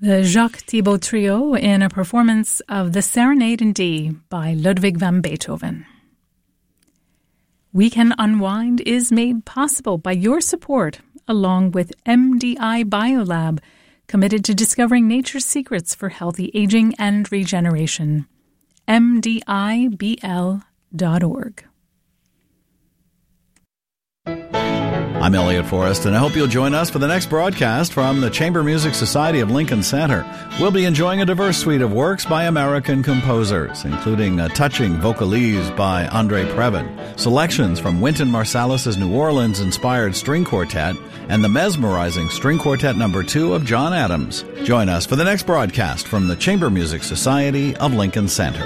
The Jacques Thibault Trio in a performance of the Serenade in D by Ludwig van Beethoven. Weekend Unwind is made possible by your support, along with MDI Biolab, committed to discovering nature's secrets for healthy aging and regeneration. MDIBL.org. I'm Elliot Forrest, and I hope you'll join us for the next broadcast from the Chamber Music Society of Lincoln Center. We'll be enjoying a diverse suite of works by American composers, including a touching vocalise by Andre Previn, selections from Wynton Marsalis' New Orleans-inspired string quartet, and the mesmerizing String Quartet No. 2 of John Adams. Join us for the next broadcast from the Chamber Music Society of Lincoln Center.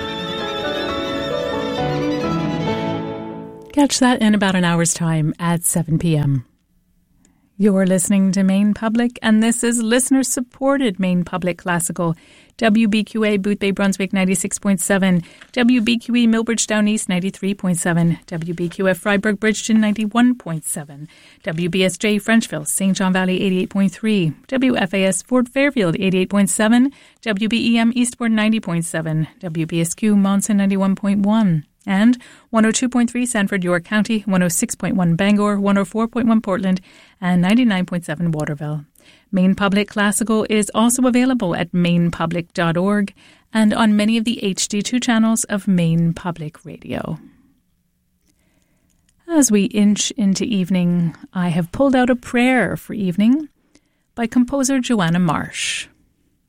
Catch that in about an hour's time at 7 p.m. You're listening to Maine Public, and this is listener-supported Maine Public Classical. WBQA Boothbay Brunswick 96.7, WBQE Millbridge Down East 93.7, WBQF Freiburg Bridgeton 91.7, WBSJ Frenchville St. John Valley 88.3, WFAS Fort Fairfield 88.7, WBEM Eastport 90.7, WBSQ Monson 91.1. And 102.3 Sanford, York County, 106.1 Bangor, 104.1 Portland, and 99.7 Waterville. Maine Public Classical is also available at mainepublic.org and on many of the HD2 channels of Maine Public Radio. As we inch into evening, I have pulled out a prayer for evening by composer Joanna Marsh.